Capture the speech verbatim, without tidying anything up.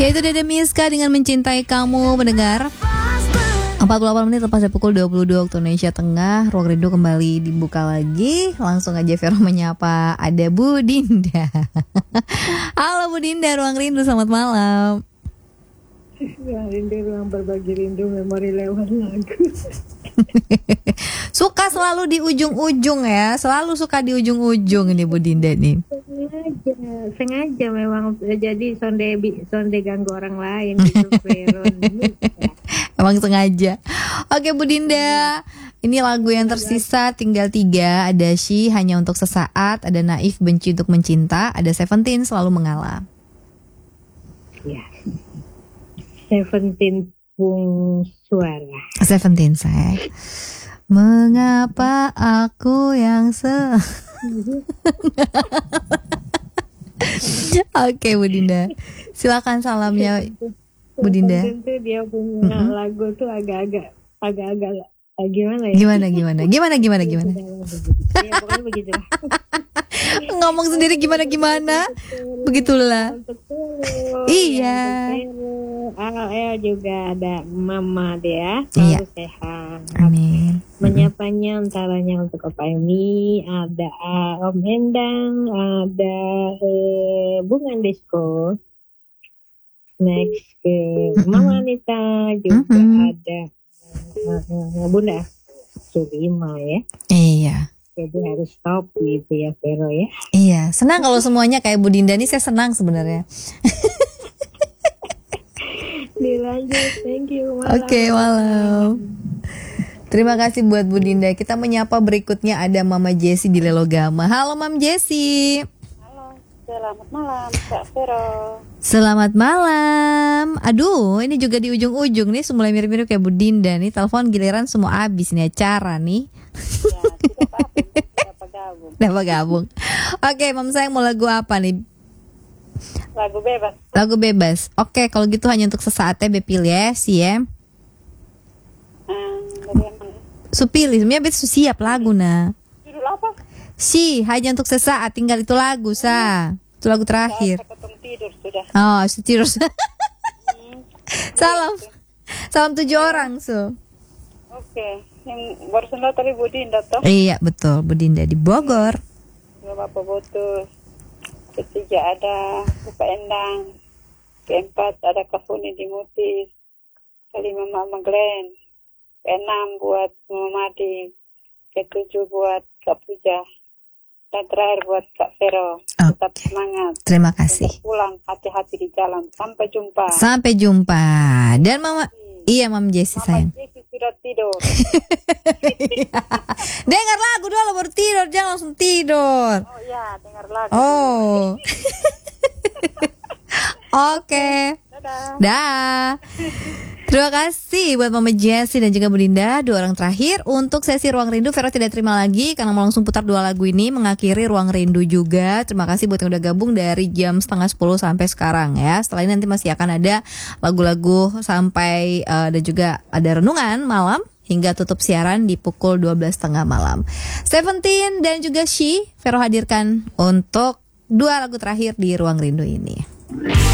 Yaitu Dede Miska dengan Mencintai Kamu, mendengar. empat puluh delapan menit lepas dari pukul dua puluh dua waktu Indonesia Tengah. Ruang Rindu kembali dibuka lagi. Langsung aja Vero menyapa. Ada Bu Dinda. Halo Bu Dinda, Ruang Rindu, selamat malam. Ruang Rindu, ruang berbagi rindu, memori lewat lagu. Suka selalu di ujung-ujung ya. Selalu suka di ujung-ujung ini Bu Dinda nih. Sengaja, sengaja memang. Jadi sonde, sonde ganggu orang lain gitu Vero. Emang sengaja. Oke Bu Dinda, ini lagu yang tersisa tinggal tiga. Ada She, Hanya Untuk Sesaat. Ada Naif, Benci Untuk Mencinta. Ada Seventeen, Selalu Mengalah. Ya, Seventeen pung suara. Seventeen saya. Mengapa aku yang se Oke Bu Dinda, silakan salamnya Bu Dinda. Tentu dia punya mm-hmm. lagu tuh agak-agak agak-agak gimana ya? Gimana gimana? Gimana gimana gimana? Ya, pokoknya begitu. Ngomong sendiri gimana gimana? Begitulah. Iya. A L juga ada Mama dia, selalu iya. Sehat. Amin. Menyapanya antaranya untuk Opa Emi, ada Om Endang, ada eh, Bunga Desko. Next ke Mama Anita juga mm-hmm. ada uh, Bunda Sulima ya. Iya. Jadi harus stop gitu ya Vero ya. Iya, senang kalau semuanya kayak Bu Dinda nih, saya senang sebenarnya. Dilanjut, thank you. Oke, okay, malam. Terima kasih buat Bu Dinda. Kita menyapa berikutnya ada Mama Jessi di Lelogama. Halo Mam Jessi. Halo, selamat malam Kak Vero. Selamat malam. Aduh, ini juga di ujung-ujung nih, mulai mirip-mirip kayak Bu Dinda nih. Telepon giliran semua habis nih acara nih. Ya, tidak apa-apa. Dapat gabung. Dapat gabung. Oke, Mam sayang mau lagu apa nih? Lagu bebas. Lagu bebas. Oke, kalau gitu Hanya Untuk Sesaat ya Bepil ya, si ya. Hmm, bagaimana? Supili, sebenarnya bet siap lagu nah. Judul apa? Si, Hanya Untuk Sesaat, tinggal itu lagu sa. Itu lagu terakhir. Saya tidur sudah. Oh, tidur. hmm, Salam. Salam tujuh ya. Orang so. Oke, yang barusan tadi Bu Dinda toh? Iya, betul, Bu Dinda di Bogor. Ya, Bapak Botus. Ketiga ada Bapak Endang. Keempat ada Kafuni di Mutis. Kelima Mama Glenn. Keenam buat Mama Madi. Ketujuh buat Kak Puja. Dan terakhir buat Kak Vero. Okay. Tetap semangat. Terima kasih. Untuk pulang, hati-hati di jalan. Sampai jumpa. Sampai jumpa. Dan Mama, iya Mama Jessi sayang. Mama Jessi sudah tidur. Dengar lagu dulu baru tidur, jangan langsung tidur. Oh iya, dengar lagu. Oh. Oke. Okay. Dadah. Dah. Terima kasih buat Mama Jessi dan juga Bu Dinda, dua orang terakhir. Untuk sesi Ruang Rindu, Vero tidak terima lagi karena mau langsung putar dua lagu ini, mengakhiri Ruang Rindu juga. Terima kasih buat yang udah gabung dari jam setengah sepuluh sampai sekarang ya. Setelah ini nanti masih akan ada lagu-lagu sampai uh, dan juga ada renungan malam hingga tutup siaran di pukul dua belas tiga puluh malam. Seventeen dan juga She, Vero hadirkan untuk dua lagu terakhir di Ruang Rindu ini.